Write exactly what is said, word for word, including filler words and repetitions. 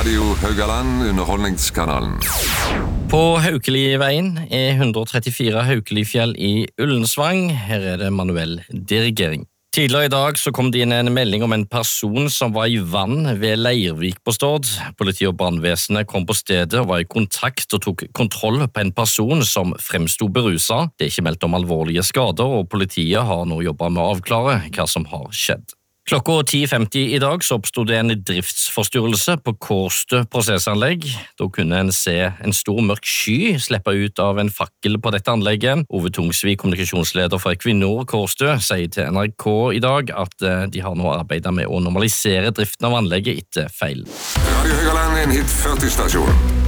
Radio Haugaland, underholdningskanalen. På Haukeliveien er hundre og trettifire Haukelifjell i Ullensvang. Her er det manuell dirigering. Tidligere i dag så kom det inn en melding om en person som var i vann ved Leirvik på Stord. Politi og brannvesenet kom på stedet og var i kontakt og tok kontroll på en person som fremstod beruset. Det er ikke meldt om alvorlige skader, og politiet har nå jobbet med å avklare hva som har skjedd. Klokka ti femti i dag så oppstod det en driftsforstyrrelse på Kårstø prosessanlegg. Da kunne en se en stor mørk sky slippe ut av en fakkel på dette anlegget. Ove Tungsvik, kommunikasjonsleder for Equinor Kårstø, sier til N R K i dag at de har nå arbeidet med å normalisere driften av anlegget etter feil. Radio Haugaland er en hit førti-stasjon.